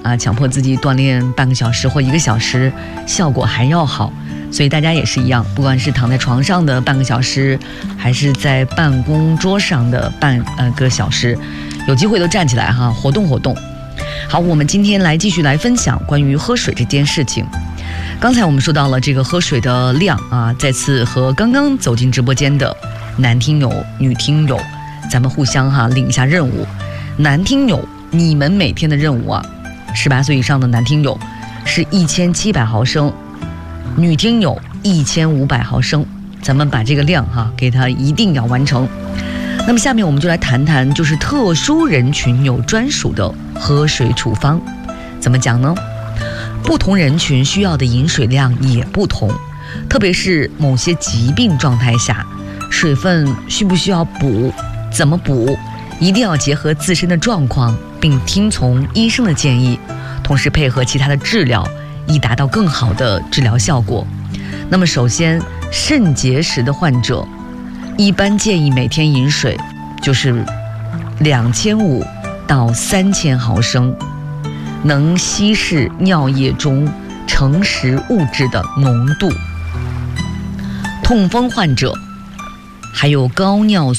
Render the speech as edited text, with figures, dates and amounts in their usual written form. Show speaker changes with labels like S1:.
S1: 啊，强迫自己锻炼半个小时或1个小时，效果还要好。所以大家也是一样，不管是躺在床上的半个小时，还是在办公桌上的半个小时，有机会都站起来哈，活动活动。好，我们今天继续来分享关于喝水这件事情。刚才我们说到了这个喝水的量啊，再次和刚刚走进直播间的男听友、女听友，咱们互相领一下任务。男听友，你们每天的任务啊，18岁以上的男听友是1700毫升。女听友1500毫升，咱们把这个量给它一定要完成。那么下面我们就来谈谈，就是特殊人群有专属的喝水处方。怎么讲呢？不同人群需要的饮水量也不同，特别是某些疾病状态下，水分需不需要补，怎么补，一定要结合自身的状况，并听从医生的建议，同时配合其他的治疗，以达到更好的治疗效果。那么首先，肾结石的患者一般建议每天饮水就是2500到3000毫升，能稀释尿液中成食物质的浓度。痛风患者还有高尿